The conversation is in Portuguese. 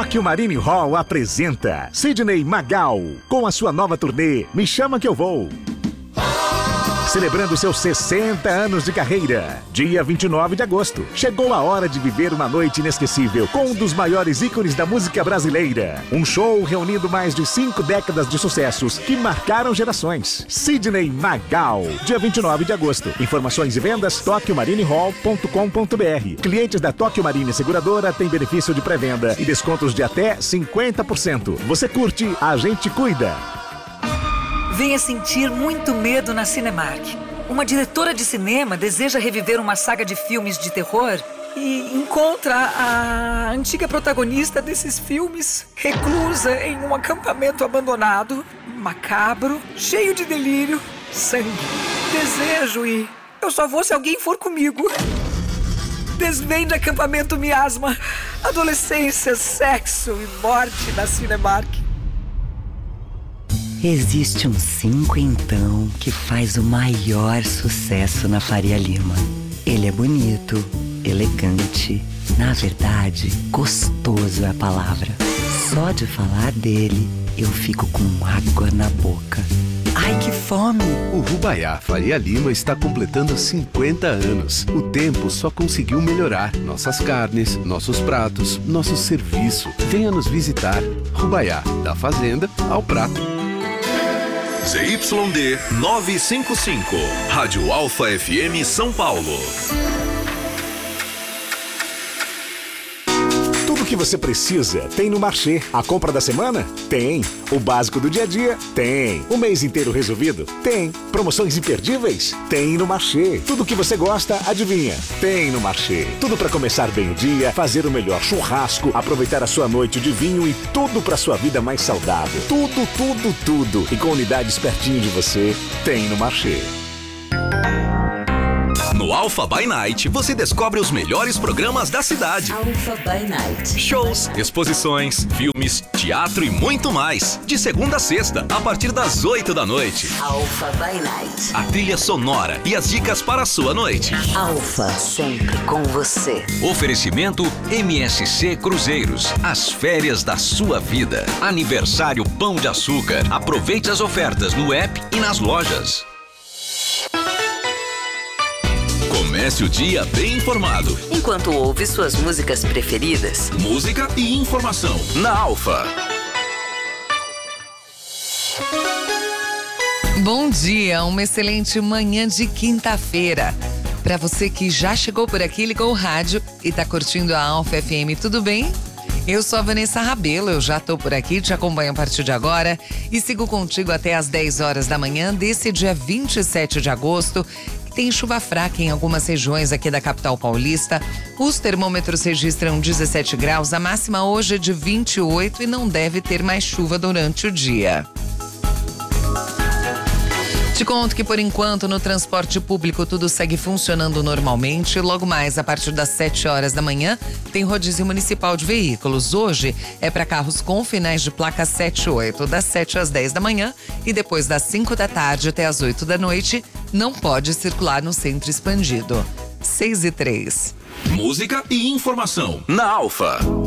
Tóquio Marine Hall apresenta Sidney Magal com a sua nova turnê Me Chama Que Eu Vou. Celebrando seus 60 anos de carreira. Dia 29 de agosto. Chegou a hora de viver uma noite inesquecível com um dos maiores ícones da música brasileira. Um show reunindo mais de 5 décadas de sucessos que marcaram gerações. Sidney Magal. Dia 29 de agosto. Informações e vendas tokyomarinehall.com.br. Clientes da Tóquio Marine Seguradora têm benefício de pré-venda e descontos de até 50%. Você curte, a gente cuida. Venha sentir muito medo na Cinemark. Uma diretora de cinema deseja reviver uma saga de filmes de terror e encontra a antiga protagonista desses filmes reclusa em um acampamento abandonado, macabro, cheio de delírio, sangue, desejo e eu só vou se alguém for comigo. Desvende acampamento miasma, adolescência, sexo e morte na Cinemark. Existe um 5 então que faz o maior sucesso na Faria Lima. Ele é bonito, elegante, na verdade, gostoso é a palavra. Só de falar dele, eu fico com água na boca. Ai, que fome! O Rubaiá Faria Lima está completando 50 anos. O tempo só conseguiu melhorar nossas carnes, nossos pratos, nosso serviço. Venha nos visitar. Rubaiá, da fazenda ao prato. ZYD 955, Rádio Alfa FM São Paulo. Tudo que você precisa tem no Marché. A compra da semana? Tem. O básico do dia a dia? Tem. O mês inteiro resolvido? Tem. Promoções imperdíveis? Tem no Marché. Tudo que você gosta, adivinha? Tem no Marché. Tudo para começar bem o dia, fazer o melhor churrasco, aproveitar a sua noite de vinho e tudo para sua vida mais saudável. Tudo, tudo, tudo. E com unidades pertinho de você, tem no Marché. No Alpha by Night, você descobre os melhores programas da cidade. Alpha by Night. Shows, exposições, filmes, teatro e muito mais. De segunda a sexta, a partir das 8 da noite. Alpha by Night. A trilha sonora e as dicas para a sua noite. Alpha, sempre com você. Oferecimento MSC Cruzeiros. As férias da sua vida. Aniversário Pão de Açúcar. Aproveite as ofertas no app e nas lojas. Comece o dia bem informado. Enquanto ouve suas músicas preferidas. Música e informação na Alfa. Bom dia, uma excelente manhã de quinta-feira. Para você que já chegou por aqui, ligou o rádio e tá curtindo a Alfa FM, tudo bem? Eu sou a Vanessa Rabelo, eu já tô por aqui, te acompanho a partir de agora e sigo contigo até às 10 horas da manhã desse dia 27 de agosto. Tem chuva fraca em algumas regiões aqui da capital paulista. Os termômetros registram 17 graus, a máxima hoje é de 28 e não deve ter mais chuva durante o dia. Te conto que, por enquanto, no transporte público tudo segue funcionando normalmente. Logo mais, a partir das 7 horas da manhã, tem rodízio municipal de veículos. Hoje é para carros com finais de placa 78, das 7 às 10 da manhã e depois das 5 da tarde até as 8 da noite, não pode circular no centro expandido. 6 e 3. Música e informação na Alfa.